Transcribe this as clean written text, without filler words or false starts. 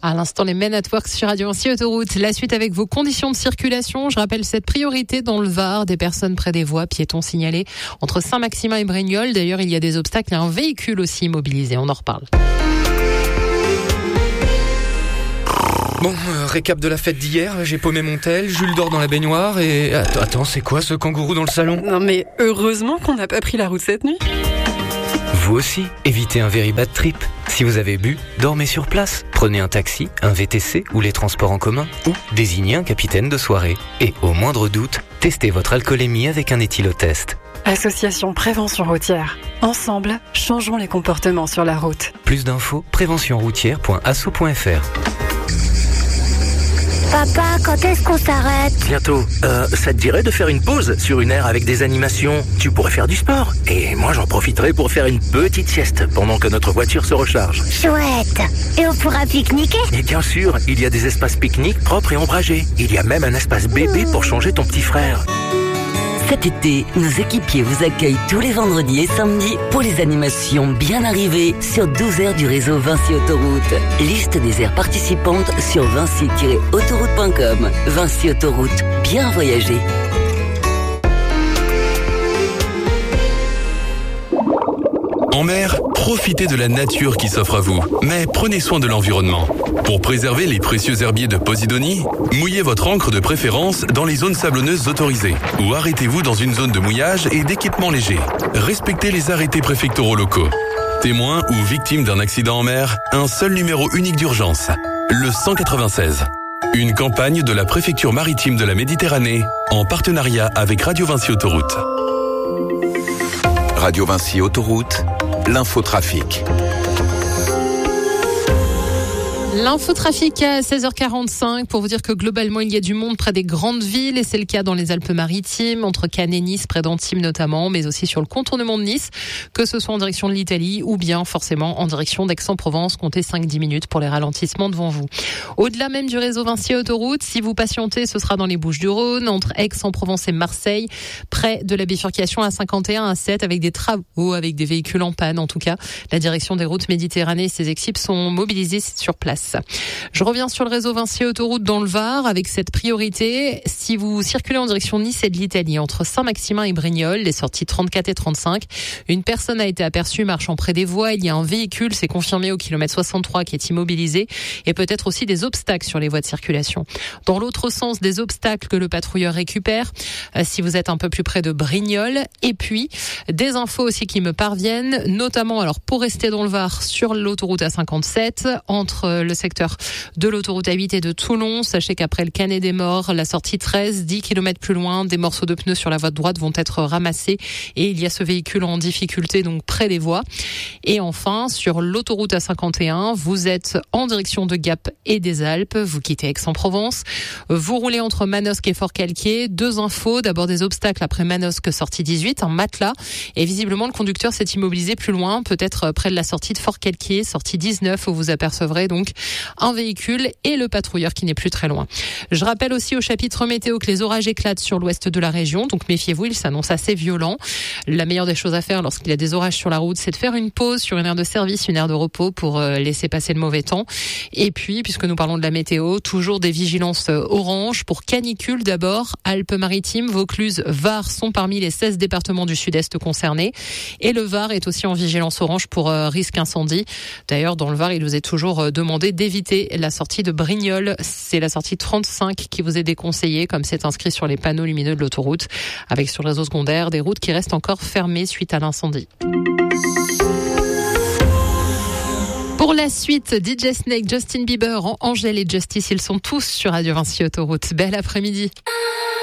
À l'instant, les Men at Work sur Radio Vinci Autoroute. La suite avec vos conditions de circulation. Je rappelle cette priorité dans le Var, des personnes près des voies, piétons signalés entre Saint-Maximin et Brignoles. D'ailleurs, il y a des obstacles et un véhicule aussi mobilisé. On en reparle. Bon, récap de la fête d'hier, j'ai paumé mon tel, Jules dort dans la baignoire et... Attends, c'est quoi ce kangourou dans le salon ? Non mais heureusement qu'on n'a pas pris la route cette nuit. Vous aussi, évitez un very bad trip. Si vous avez bu, dormez sur place. Prenez un taxi, un VTC ou les transports en commun ou désignez un capitaine de soirée. Et au moindre doute, testez votre alcoolémie avec un éthylotest. Association Prévention Routière. Ensemble, changeons les comportements sur la route. Plus d'infos, préventionroutière.asso.fr. Papa, quand est-ce qu'on s'arrête ? Bientôt. Ça te dirait de faire une pause sur une aire avec des animations ? Tu pourrais faire du sport. Et moi, j'en profiterai pour faire une petite sieste pendant que notre voiture se recharge. Chouette. Et on pourra pique-niquer ? Et bien sûr, il y a des espaces pique-nique propres et ombragés. Il y a même un espace bébé pour changer ton petit frère. Cet été, nos équipiers vous accueillent tous les vendredis et samedis pour les animations bien arrivées sur 12 aires du réseau Vinci Autoroute. Liste des aires participantes sur vinci-autoroute.com. Vinci Autoroute, bien voyager. En mer, profitez de la nature qui s'offre à vous, mais prenez soin de l'environnement. Pour préserver les précieux herbiers de Posidonie, mouillez votre ancre de préférence dans les zones sablonneuses autorisées ou arrêtez-vous dans une zone de mouillage et d'équipement léger. Respectez les arrêtés préfectoraux locaux. Témoin ou victime d'un accident en mer, un seul numéro unique d'urgence, le 196. Une campagne de la préfecture maritime de la Méditerranée en partenariat avec Radio Vinci Autoroute. Radio Vinci Autoroute, l'infotrafic. L'infotrafic à 16h45 pour vous dire que globalement il y a du monde près des grandes villes et c'est le cas dans les Alpes-Maritimes, entre Cannes et Nice, près d'Antibes notamment, mais aussi sur le contournement de Nice, que ce soit en direction de l'Italie ou bien forcément en direction d'Aix-en-Provence. Comptez 5-10 minutes pour les ralentissements devant vous. Au-delà même du réseau Vinci Autoroute, si vous patientez, ce sera dans les Bouches-du-Rhône, entre Aix-en-Provence et Marseille, près de la bifurcation A51 à 7 avec des travaux, avec des véhicules en panne en tout cas. La direction des routes Méditerranée et ses équipes sont mobilisées sur place. Je reviens sur le réseau Vinci Autoroute dans le Var avec cette priorité. Si vous circulez en direction de Nice et de l'Italie, entre Saint-Maximin et Brignoles, les sorties 34 et 35, une personne a été aperçue marchant près des voies. Il y a un véhicule, c'est confirmé au kilomètre 63, qui est immobilisé et peut-être aussi des obstacles sur les voies de circulation. Dans l'autre sens, des obstacles que le patrouilleur récupère si vous êtes un peu plus près de Brignoles. Et puis, des infos aussi qui me parviennent, notamment alors pour rester dans le Var sur l'autoroute A57, entre le secteur de l'autoroute A8 et de Toulon. Sachez qu'après le Canet des Morts, la sortie 13, 10 km plus loin, des morceaux de pneus sur la voie de droite vont être ramassés et il y a ce véhicule en difficulté donc près des voies. Et enfin, sur l'autoroute A51, vous êtes en direction de Gap et des Alpes, vous quittez Aix-en-Provence, vous roulez entre Manosque et Fort-Calquier. Deux infos, d'abord des obstacles après Manosque, sortie 18, un matelas, et visiblement le conducteur s'est immobilisé plus loin, peut-être près de la sortie de Fort-Calquier, sortie 19, où vous apercevrez donc un véhicule et le patrouilleur qui n'est plus très loin. Je rappelle aussi au chapitre météo que les orages éclatent sur l'ouest de la région, donc méfiez-vous, ils s'annoncent assez violents. La meilleure des choses à faire lorsqu'il y a des orages sur la route, c'est de faire une pause sur une aire de service, une aire de repos pour laisser passer le mauvais temps. Et puis, puisque nous parlons de la météo, toujours des vigilances orange pour canicule d'abord. Alpes-Maritimes, Vaucluse, Var sont parmi les 16 départements du sud-est concernés. Et le Var est aussi en vigilance orange pour risque incendie. D'ailleurs, dans le Var, il vous est toujours demandé d'éviter la sortie de Brignoles. C'est la sortie 35 qui vous est déconseillée, comme c'est inscrit sur les panneaux lumineux de l'autoroute, avec sur le réseau secondaire des routes qui restent encore fermées suite à l'incendie. Pour la suite, DJ Snake, Justin Bieber, Angèle et Justice, ils sont tous sur Radio Vinci Autoroute. Bel après-midi.